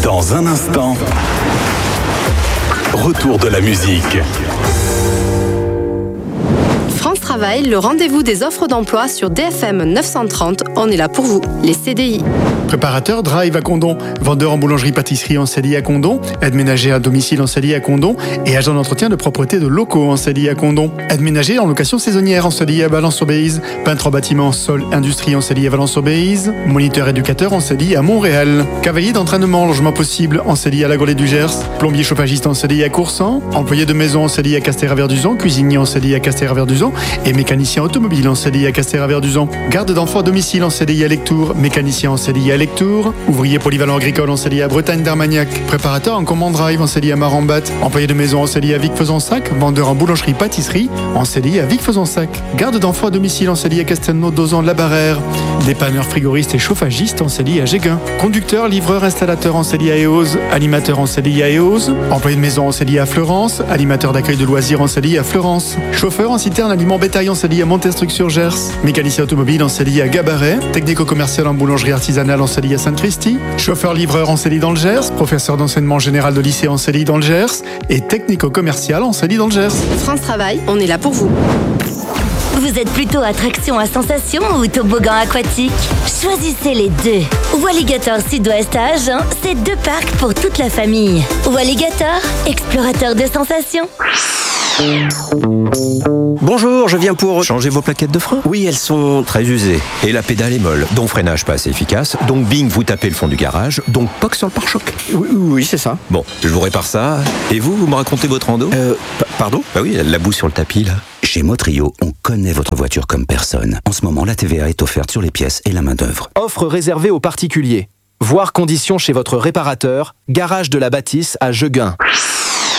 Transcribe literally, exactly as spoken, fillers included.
Dans un instant, retour de la musique. France Travail, le rendez-vous des offres d'emploi sur D F M neuf cent trente. On est là pour vous, les C D I. Préparateur Drive à Condom, vendeur en boulangerie-pâtisserie en C D I à Condom, aide ménagère à domicile en C D I à Condom et agent d'entretien de propreté de locaux en C D I à Condom. Aide ménagère en location saisonnière en C D I à Valence-Aubéise, peintre en bâtiment, sol, industrie en C D I à Valence-Aubéise, moniteur éducateur en C D I à Montréal, cavalier d'entraînement, logement possible en C D I à La Golée du Gers, plombier chauffagiste en C D I à Coursan, employé de maison en C D I à Castéra-Verduzan, cuisinier en C D I à Castéra-Verduzan et mécanicien automobile en C D I à Castéra-Verduzan, garde d'enfants à domicile en C D I à Lectoure, mécanicien en C D I à Lectoure, ouvrier polyvalent agricole en C D I à Bretagne-d'Armagnac, préparateur en commande drive en C D I à Marambat, employé de maison en C D I à Vic-Fezensac, vendeur en boulangerie-pâtisserie en C D I à Vic-Fezensac, garde d'enfants à domicile en C D I à Castelnau-Dozan-la-Barrère, dépanneur frigoriste et chauffagiste en C D I à Géguin, conducteur, livreur, installateur en C D I à Eauze, animateur en C D I à Eauze, employé de maison en C D I à Fleurance, animateur d'accueil de loisirs en C D I à Fleurance, chauffeur en citerne aliment bétail en C D I à Montestruc-sur-Gers, mécanicien automobile en C D I à Gabaret, technico-commercial en boulangerie artisanale en C D I à Sainte-Christie, chauffeur-livreur en C D I dans le Gers, professeur d'enseignement général de lycée en C D I dans le Gers et technico-commercial en C D I dans le Gers. France Travail, on est là pour vous. Vous êtes plutôt attraction à sensation ou toboggan aquatique? Choisissez les deux. Walligator Sud-Ouest à Agen, c'est deux parcs pour toute la famille. Walligator, explorateur de sensations. Bonjour, je viens pour... Changer vos plaquettes de frein? Oui, elles sont très usées. Et la pédale est molle, donc freinage pas assez efficace, donc bing, vous tapez le fond du garage, donc poc sur le pare-choc. Oui, oui, c'est ça. Bon, je vous répare ça. Et vous, vous me racontez votre rando? Euh, p- pardon? Bah oui, la boue sur le tapis, là. Chez Motrio, on connaît votre voiture comme personne. En ce moment, la T V A est offerte sur les pièces et la main-d'œuvre. Offre réservée aux particuliers. Voir conditions chez votre réparateur, garage de la Bâtisse à Jegun.